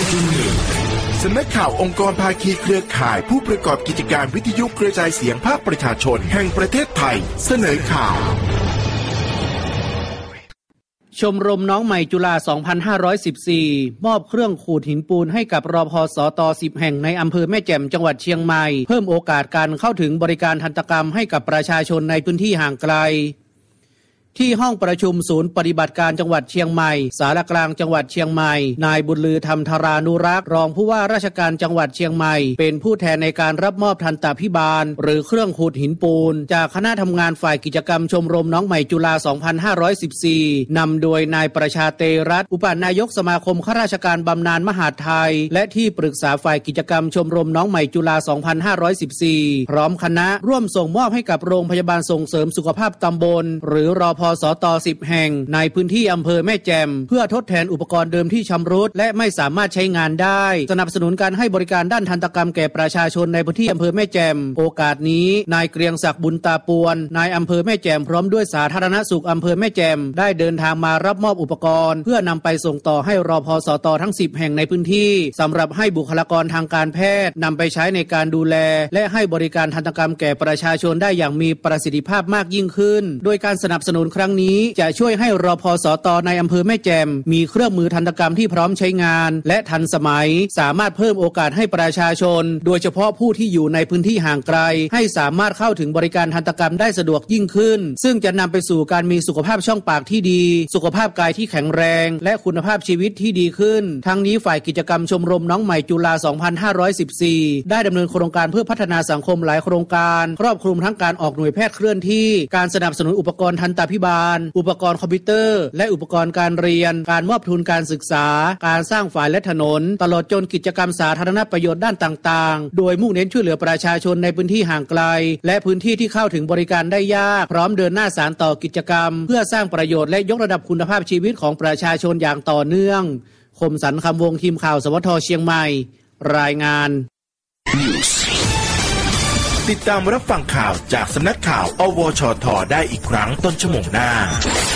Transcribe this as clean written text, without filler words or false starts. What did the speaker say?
สำนักข่าวองค์กรภาคีเครือข่ายผู้ประกอบกิจการวิทยุกระจายเสียงภาคประชาชนแห่งประเทศไทยเสนอข่าวชมรมน้องใหม่จุฬา2514มอบเครื่องขูดหินปูนให้กับรพสต10แห่งในอำเภอแม่แจ่มจังหวัดเชียงใหม่เพิ่มโอกาสการเข้าถึงบริการทันตกรรมให้กับประชาชนในพื้นที่ห่างไกลที่ห้องประชุมศูนย์ปฏิบัติการจังหวัดเชียงใหม่ศาลากลางจังหวัดเชียงใหม่นายบุญลือธรรมธารานุรักษ์รองผู้ว่าราชการจังหวัดเชียงใหม่เป็นผู้แทนในการรับมอบทันตภิบาลหรือเครื่องขูดหินปูนจากคณะทำงานฝ่ายกิจกรรมชมรมน้องใหม่จุฬา2514นำโดยนายประชาเตรัตน์อุปนายกสมาคมข้าราชการบำนาญมหาดไทยและที่ปรึกษาฝ่ายกิจกรรมชมรมน้องใหม่จุฬา2514พร้อมคณะร่วมส่งมอบให้กับโรงพยาบาลส่งเสริมสุขภาพตำบลหรือรพสต10แห่งในพื้นที่อำเภอแม่แจ่มเพื่อทดแทนอุปกรณ์เดิมที่ชำรุดและไม่สามารถใช้งานได้สนับสนุนการให้บริการด้านทันตกรรมแก่ประชาชนในพื้นที่อำเภอแม่แจ่มโอกาสนี้นายเกรียงศักดิ์บุญตาปวนนายอำเภอแม่แจ่มพร้อมด้วยสาธารณสุขอำเภอแม่แจ่มได้เดินทางมารับมอบอุปกรณ์เพื่อนำไปส่งต่อให้รพสตทั้ง10แห่งในพื้นที่สำหรับให้บุคลากรทางการแพทย์นำไปใช้ในการดูแลและให้บริการทันตกรรมแก่ประชาชนได้อย่างมีประสิทธิภาพมากยิ่งขึ้นโดยการสนับสนุนครั้งนี้จะช่วยให้รพสตในอำเภอแม่แจ่มมีเครื่องมือทันตกรรมที่พร้อมใช้งานและทันสมัยสามารถเพิ่มโอกาสให้ประชาชนโดยเฉพาะผู้ที่อยู่ในพื้นที่ห่างไกลให้สามารถเข้าถึงบริการทันตกรรมได้สะดวกยิ่งขึ้นซึ่งจะนำไปสู่การมีสุขภาพช่องปากที่ดีสุขภาพกายที่แข็งแรงและคุณภาพชีวิตที่ดีขึ้นทั้งนี้ฝ่ายกิจกรรมชมรมน้องใหม่จุฬา2514ได้ดำเนินโครงการเพื่อพัฒนาสังคมหลายโครงการครอบคลุมทั้งการออกหน่วยแพทย์เคลื่อนที่การสนับสนุนอุปกรณ์ทันตภิบาลอุปกรณ์คอมพิวเตอร์และอุปกรณ์การเรียนการมอบทุนการศึกษาการสร้างฝ่ายและถนนตลอดจนกิจกรรมสาธารณประโยชน์ด้านต่างๆโดยมุ่งเน้นช่วยเหลือประชาชนในพื้นที่ห่างไกลและพื้นที่ที่เข้าถึงบริการได้ยากพร้อมเดินหน้าสานต่อกิจกรรมเพื่อสร้างประโยชน์และยกระดับคุณภาพชีวิตของประชาชนอย่างต่อเนื่องคมสันต์คำวงทีมข่าวสวทเชียงใหม่รายงานติดตามรับฟังข่าวจากสำนักข่าวอวชทได้อีกครั้งต้นชั่วโมงหน้า